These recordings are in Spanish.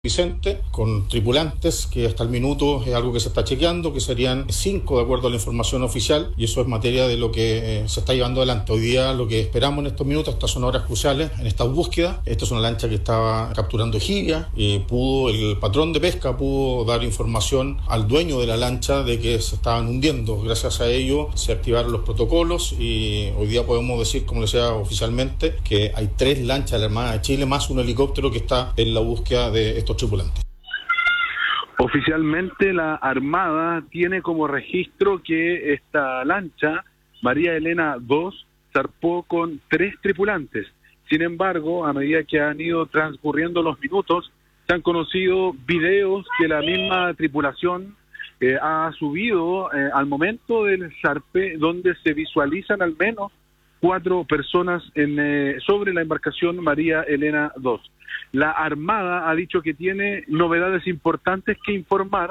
Vicente, con tripulantes, que hasta el minuto es algo que se está chequeando, que serían 5 de acuerdo a la información oficial, y eso es materia de lo que se está llevando adelante. Hoy día lo que esperamos en estos minutos, estas son horas cruciales en esta búsqueda. Esta es una lancha que estaba capturando ejibia, el patrón de pesca pudo dar información al dueño de la lancha de que se estaban hundiendo. Gracias a ello se activaron los protocolos y hoy día podemos decir, como les decía oficialmente, que hay 3 lanchas de la Armada de Chile más un helicóptero que está en la búsqueda de estos tripulantes. Oficialmente la Armada tiene como registro que esta lancha, María Elena II, zarpó con 3 tripulantes. Sin embargo, a medida que han ido transcurriendo los minutos, se han conocido videos que la misma tripulación ha subido al momento del zarpe, donde se visualizan al menos 4 personas sobre la embarcación María Elena II. La Armada ha dicho que tiene novedades importantes que informar.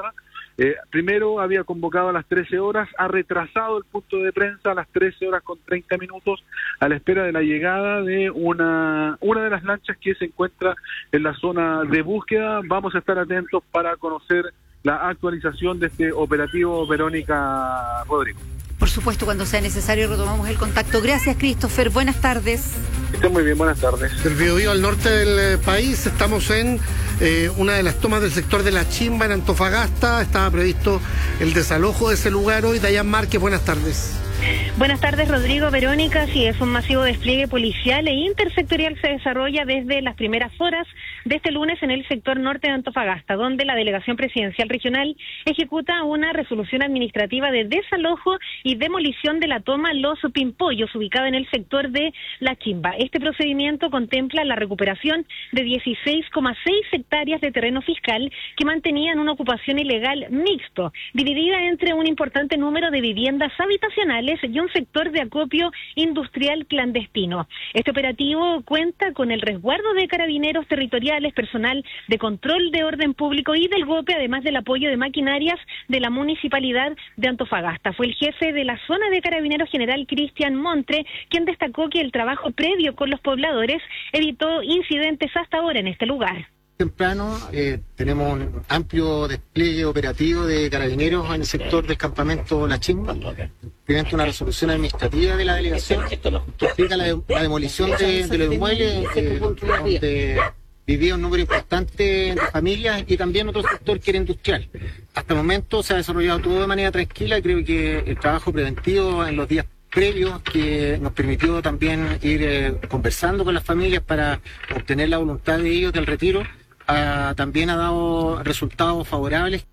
Primero había convocado a las 13 horas, ha retrasado el punto de prensa a las 13 horas con 30 minutos a la espera de la llegada de una de las lanchas que se encuentra en la zona de búsqueda. Vamos a estar atentos para conocer la actualización de este operativo, Verónica, Rodrigo. Por supuesto, cuando sea necesario retomamos el contacto. Gracias, Christopher. Buenas tardes. Esté muy bien, buenas tardes. Del Biobío al norte del país, estamos en una de las tomas del sector de La Chimba, en Antofagasta. Estaba previsto el desalojo de ese lugar hoy. Dayan Márquez, buenas tardes. Buenas tardes, Rodrigo, Verónica. Sí, es un masivo despliegue policial e intersectorial se desarrolla desde las primeras horas de este lunes en el sector norte de Antofagasta, donde la Delegación Presidencial Regional ejecuta una resolución administrativa de desalojo y demolición de la toma Los Pimpollos, ubicada en el sector de La Chimba. Este procedimiento contempla la recuperación de 16,6 hectáreas de terreno fiscal que mantenían una ocupación ilegal mixto, dividida entre un importante número de viviendas habitacionales y un sector de acopio industrial clandestino. Este operativo cuenta con el resguardo de carabineros territoriales, personal de control de orden público y del GOPE, además del apoyo de maquinarias de la Municipalidad de Antofagasta. Fue el jefe de la zona de Carabineros, general Cristian Montre, quien destacó que el trabajo previo con los pobladores evitó incidentes hasta ahora en este lugar. Temprano tenemos un amplio despliegue operativo de carabineros en el sector del campamento La Chimba, mediante una resolución administrativa de la delegación que implica la demolición de los inmuebles donde vivía un número importante de familias y también otro sector que era industrial. Hasta el momento se ha desarrollado todo de manera tranquila y creo que el trabajo preventivo en los días previos, que nos permitió también ir conversando con las familias para obtener la voluntad de ellos del retiro, también ha dado resultados favorables.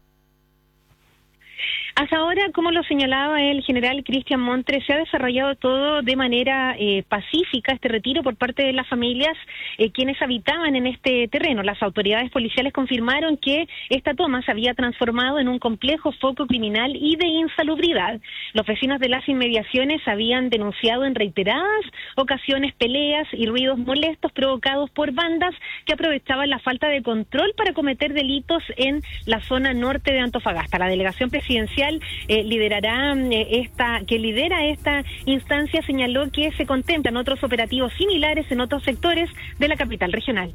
Hasta ahora, como lo señalaba el general Cristian Montre, se ha desarrollado todo de manera pacífica, este retiro por parte de las familias quienes habitaban en este terreno. Las autoridades policiales confirmaron que esta toma se había transformado en un complejo foco criminal y de insalubridad. Los vecinos de las inmediaciones habían denunciado en reiteradas ocasiones peleas y ruidos molestos provocados por bandas que aprovechaban la falta de control para cometer delitos en la zona norte de Antofagasta. La delegación presidencial lidera esta instancia, señaló que se contemplan otros operativos similares en otros sectores de la capital regional.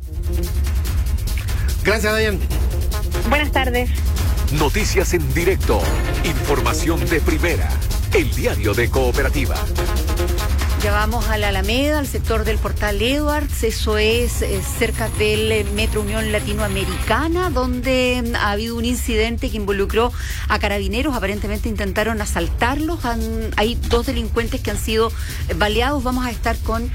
Gracias, Dayan. Buenas tardes. Noticias en directo, información de primera, el diario de Cooperativa. Ya vamos a la Alameda, al sector del Portal Edwards, eso es cerca del Metro Unión Latinoamericana, donde ha habido un incidente que involucró a carabineros, aparentemente intentaron asaltarlos, hay 2 delincuentes que han sido baleados. Vamos a estar con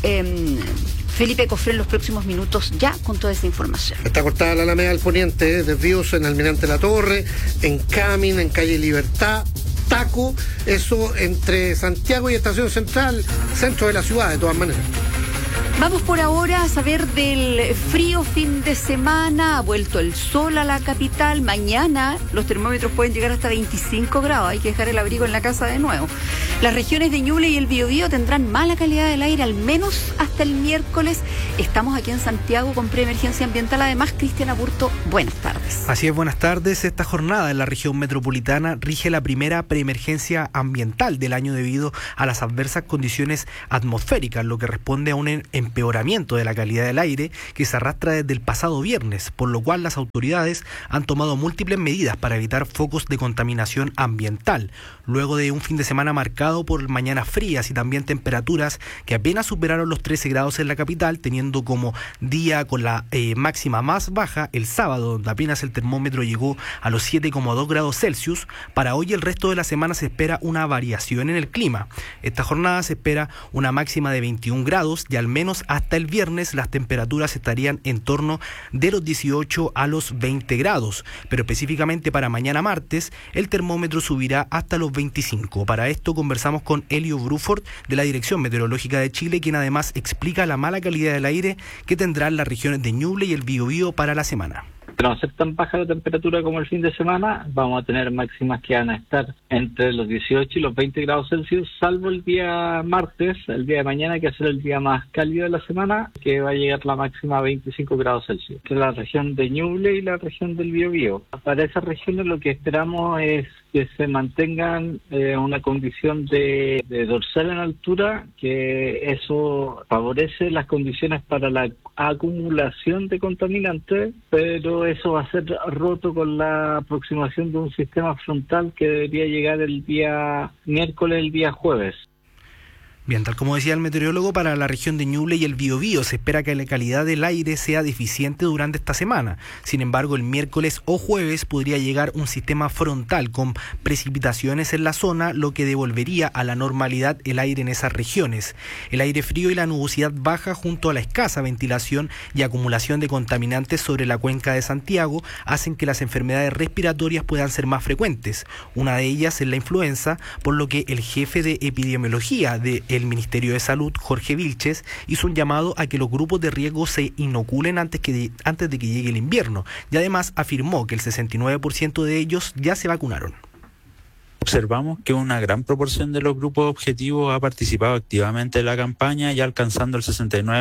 Felipe Cofré en los próximos minutos ya con toda esa información. Está cortada la Alameda al poniente, desvíos en Almirante La Torre, en Camin, en Calle Libertad, Taco, eso entre Santiago y Estación Central, centro de la ciudad, de todas maneras. Vamos por ahora a saber del frío fin de semana. Ha vuelto el sol a la capital. Mañana los termómetros pueden llegar hasta 25 grados. Hay que dejar el abrigo en la casa de nuevo. Las regiones de Ñuble y el Biobío tendrán mala calidad del aire, al menos hasta el miércoles. Estamos aquí en Santiago con preemergencia ambiental. Además, Cristian Aburto, buenas tardes. Así es, buenas tardes. Esta jornada en la región metropolitana rige la primera preemergencia ambiental del año debido a las adversas condiciones atmosféricas, lo que responde a un empeoramiento de la calidad del aire que se arrastra desde el pasado viernes, por lo cual las autoridades han tomado múltiples medidas para evitar focos de contaminación ambiental, luego de un fin de semana marcado por mañanas frías y también temperaturas que apenas superaron los 13 grados en la capital, teniendo como día con la máxima más baja el sábado, donde apenas el termómetro llegó a los 7,2 grados Celsius. Para hoy el resto de la semana se espera una variación en el clima. Esta jornada se espera una máxima de 21 grados y al menos hasta el viernes las temperaturas estarían en torno de los 18 a los 20 grados, pero específicamente para mañana martes el termómetro subirá hasta los 25. Para esto conversamos con Elio Bruford de la Dirección Meteorológica de Chile, quien además explica la mala calidad del aire que tendrán las regiones de Ñuble y el Biobío para la semana. No va a ser tan baja la temperatura como el fin de semana, vamos a tener máximas que van a estar entre los 18 y los 20 grados Celsius, salvo el día martes, el día de mañana, que va a ser el día más cálido de la semana, que va a llegar la máxima a 25 grados Celsius, que es la región de Ñuble y la región del Biobío. Para esas regiones lo que esperamos es que se mantengan una condición de dorsal en altura, que eso favorece las condiciones para la acumulación de contaminantes, pero eso va a ser roto con la aproximación de un sistema frontal que debería llegar el día miércoles, el día jueves. Bien, tal como decía el meteorólogo, para la región de Ñuble y el Biobío se espera que la calidad del aire sea deficiente durante esta semana. Sin embargo, el miércoles o jueves podría llegar un sistema frontal con precipitaciones en la zona, lo que devolvería a la normalidad el aire en esas regiones. El aire frío y la nubosidad baja junto a la escasa ventilación y acumulación de contaminantes sobre la cuenca de Santiago hacen que las enfermedades respiratorias puedan ser más frecuentes. Una de ellas es la influenza, por lo que el jefe de epidemiología del Ministerio de Salud, Jorge Vilches, hizo un llamado a que los grupos de riesgo se inoculen antes de que llegue el invierno, y además afirmó que el 69% de ellos ya se vacunaron. Observamos que una gran proporción de los grupos objetivos ha participado activamente en la campaña, ya alcanzando el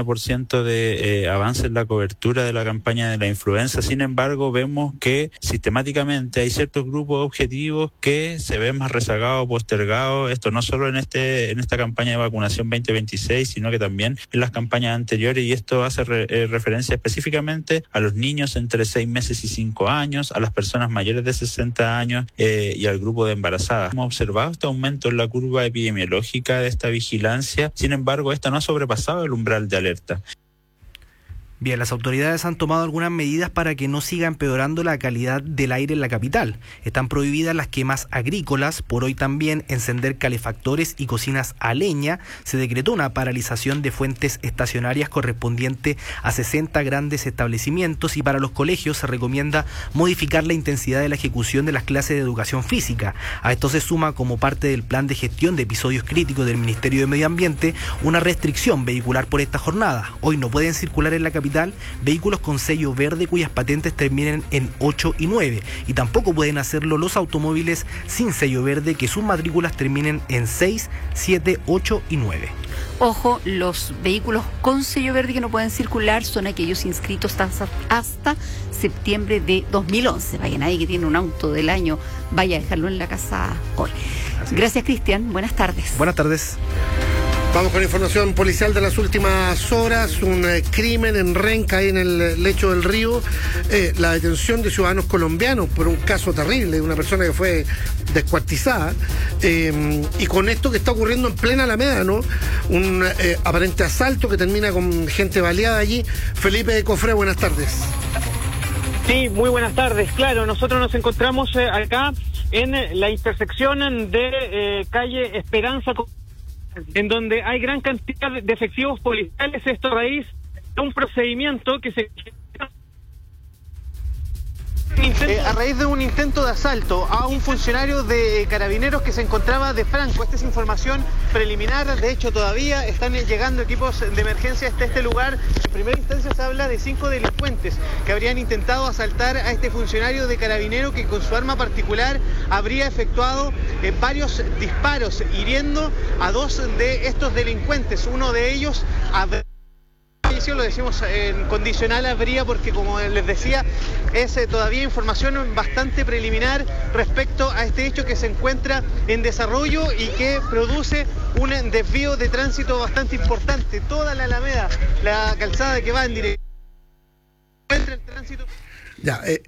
69% de avance en la cobertura de la campaña de la influenza. Sin embargo, vemos que sistemáticamente hay ciertos grupos objetivos que se ven más rezagados, postergados. Esto no solo en esta campaña de vacunación 2026, sino que también en las campañas anteriores, y esto hace referencia específicamente a los niños entre 6 meses y 5 años, a las personas mayores de 60 años y al grupo de embarazadas. Hemos observado este aumento en la curva epidemiológica de esta vigilancia, sin embargo, esta no ha sobrepasado el umbral de alerta. Bien, las autoridades han tomado algunas medidas para que no siga empeorando la calidad del aire en la capital. Están prohibidas las quemas agrícolas, por hoy también encender calefactores y cocinas a leña. Se decretó una paralización de fuentes estacionarias correspondiente a 60 grandes establecimientos, y para los colegios se recomienda modificar la intensidad de la ejecución de las clases de educación física. A esto se suma, como parte del plan de gestión de episodios críticos del Ministerio de Medio Ambiente, una restricción vehicular por esta jornada. Hoy no pueden circular en la capital vehículos con sello verde cuyas patentes terminen en 8 y 9, y tampoco pueden hacerlo los automóviles sin sello verde que sus matrículas terminen en 6, 7, 8 y 9. Ojo, los vehículos con sello verde que no pueden circular son aquellos inscritos hasta septiembre de 2011. Vaya, nadie que tiene un auto del año vaya a dejarlo en la casa hoy. Gracias, Cristian. Buenas tardes. Buenas tardes. Vamos con información policial de las últimas horas. Un crimen en Renca, ahí en el lecho del río. La detención de ciudadanos colombianos por un caso terrible de una persona que fue descuartizada. Y con esto que está ocurriendo en plena Alameda, ¿no? Un aparente asalto que termina con gente baleada allí. Felipe Cofré, buenas tardes. Sí, muy buenas tardes. Claro, nosotros nos encontramos acá en la intersección de calle Esperanza, en donde hay gran cantidad de efectivos policiales. Esto a raíz de un procedimiento que se... a raíz de un intento de asalto a un funcionario de Carabineros que se encontraba de franco. Esta es información preliminar. De hecho, todavía están llegando equipos de emergencia hasta este lugar. En primera instancia se habla de 5 delincuentes que habrían intentado asaltar a este funcionario de Carabinero, que con su arma particular habría efectuado varios disparos, hiriendo a 2 de estos delincuentes. Uno de ellos lo decimos en condicional habría, porque, como les decía, es todavía información bastante preliminar respecto a este hecho que se encuentra en desarrollo y que produce un desvío de tránsito bastante importante. Toda la Alameda, la calzada que va en dirección el tránsito. Ya,